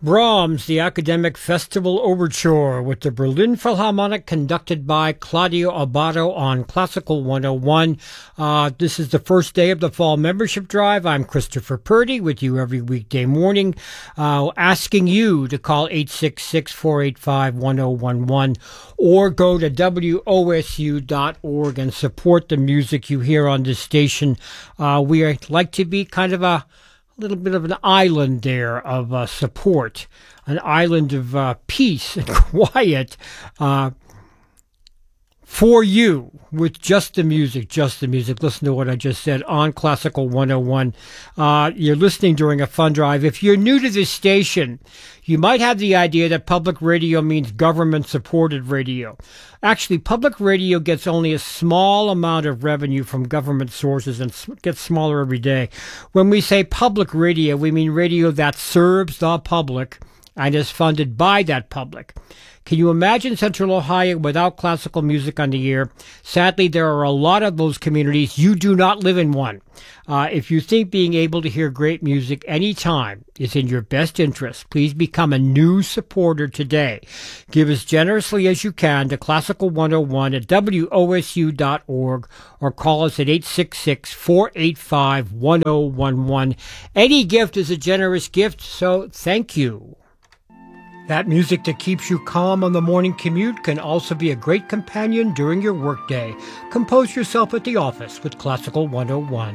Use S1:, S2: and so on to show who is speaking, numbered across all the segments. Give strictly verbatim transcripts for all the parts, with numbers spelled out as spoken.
S1: Brahms, the Academic Festival Overture with the Berlin Philharmonic, conducted by Claudio Abbado on Classical one oh one. Uh, this is the first day of the fall membership drive. I'm Christopher Purdy with you every weekday morning, uh, asking you to call eight six six, four eight five, one oh one one or go to W O S U dot org and support the music you hear on this station. Uh, we are, like to be kind of a A little bit of an island there of uh, support, an island of uh, peace and quiet uh, for you with just the music, just the music. Listen to what I just said on Classical one oh one. Uh, you're listening during a fun drive. If you're new to this station, you might have the idea that public radio means government-supported radio. Actually, public radio gets only a small amount of revenue from government sources and gets smaller every day. When we say public radio, we mean radio that serves the public and is funded by that public. Can you imagine Central Ohio without classical music on the air? Sadly, there are a lot of those communities. You do not live in one. Uh, if you think being able to hear great music anytime is in your best interest, please become a new supporter today. Give as generously as you can to Classical one oh one at W O S U dot org or call us at eight six six, four eight five, one oh one one. Any gift is a generous gift, so thank you. That music that keeps you calm on the morning commute can also be a great companion during your workday. Compose yourself at the office with Classical one oh one.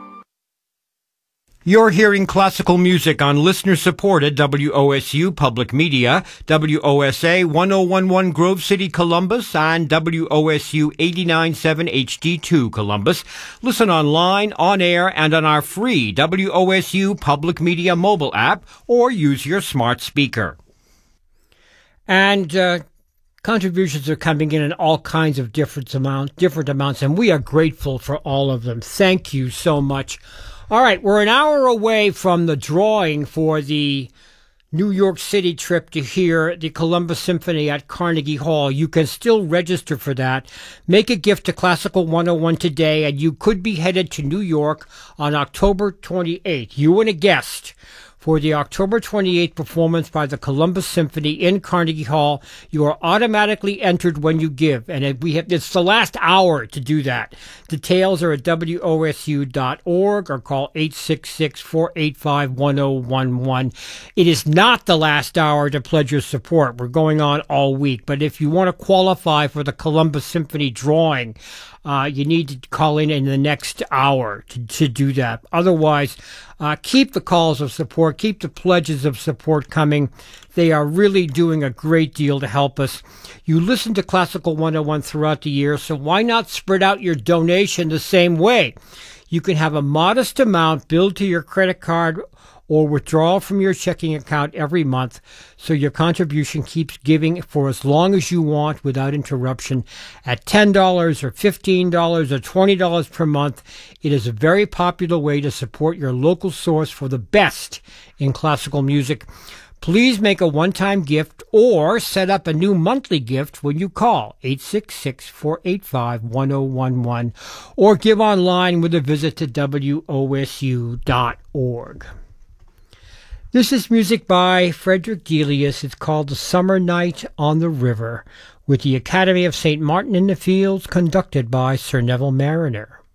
S1: You're hearing classical music on listener-supported W O S U Public Media, W O S A one oh one one Grove City, Columbus, and W O S U eighty-nine point seven H D two Columbus. Listen online, on air, and on our free W O S U Public Media mobile app, or use your smart speaker. And uh, contributions are coming in in all kinds of different amount, different amounts, and we are grateful for all of them. Thank you so much. All right, we're an hour away from the drawing for the New York City trip to hear the Columbus Symphony at Carnegie Hall. You can still register for that. Make a gift to Classical one oh one today, and you could be headed to New York on October twenty-eighth. You and a guest for the October twenty-eighth performance by the Columbus Symphony in Carnegie Hall. You are automatically entered when you give, and we have, it's the last hour to do that. Details are at W O S U dot org or call eight six six, four eight five, one oh one one. It is not the last hour to pledge your support. We're going on all week, but if you want to qualify for the Columbus Symphony drawing, Uh, you need to call in in the next hour to, to do that. Otherwise, uh, keep the calls of support, keep the pledges of support coming. They are really doing a great deal to help us. You listen to Classical one oh one throughout the year, so why not spread out your donation the same way? You can have a modest amount billed to your credit card or withdraw from your checking account every month, so your contribution keeps giving for as long as you want without interruption. At ten dollars or fifteen dollars or twenty dollars per month, it is a very popular way to support your local source for the best in classical music. Please make a one-time gift or set up a new monthly gift when you call eight six six, four eight five, one oh one one or give online with a visit to W O S U dot org. This is music by Frederick Delius. It's called The Summer Night on the River, with the Academy of Saint Martin in the Fields, conducted by Sir Neville Mariner.